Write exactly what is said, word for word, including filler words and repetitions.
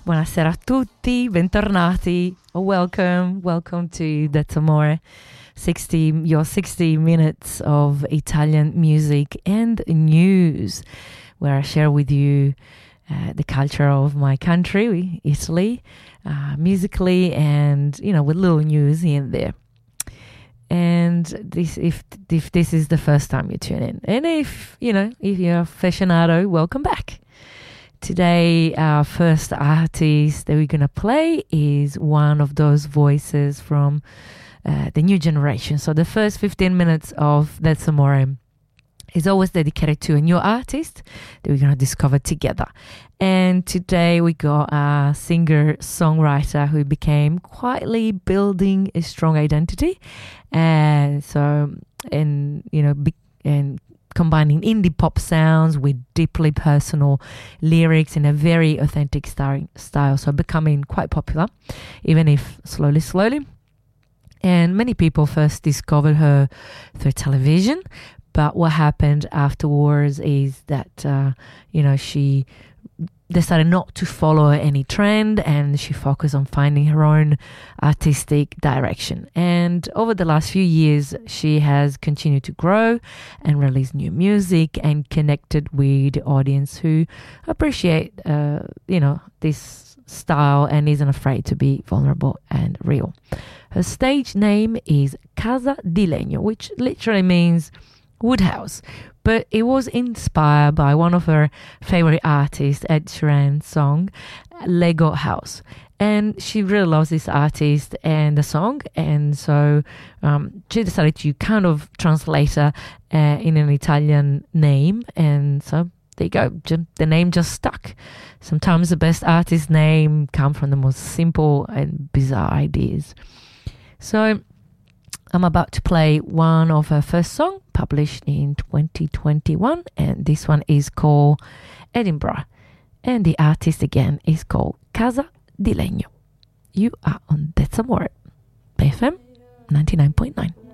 buonasera a tutti, bentornati, or welcome, welcome to That's Amore, sixty, your sixty minutes of Italian music and news, where I share with you uh, the culture of my country, Italy, uh, musically, and, you know, with little news here and there. And this, if if this is the first time you tune in, and if, you know, if you're aficionado, welcome back. Today, our first artist that we're going to play is one of those voices from uh, the new generation. So the first fifteen minutes of That's Amore is always dedicated to a new artist that we're going to discover together. And today we got a singer-songwriter who became quietly building a strong identity. And so, and, you know, be, and combining indie pop sounds with deeply personal lyrics in a very authentic style, so becoming quite popular, even if slowly, slowly. And many people first discovered her through television, but what happened afterwards is that, uh, you know, she decided not to follow any trend, and she focused on finding her own artistic direction. And over the last few years, she has continued to grow and release new music and connected with the audience who appreciate, uh, you know, this style and isn't afraid to be vulnerable and real. Her stage name is Casa di Legno, which literally means wood house, but it was inspired by one of her favorite artists, Ed Sheeran's song, Lego House. And she really loves this artist and the song, and so um, she decided to kind of translate her uh, in an Italian name, and so there you go, the name just stuck. Sometimes the best artist name come from the most simple and bizarre ideas. So I'm about to play one of her first songs, published in twenty twenty-one, and this one is called Edinburgh, and the artist again is called Casa di Legno. You are on That's Amore, B F M ninety-nine point nine.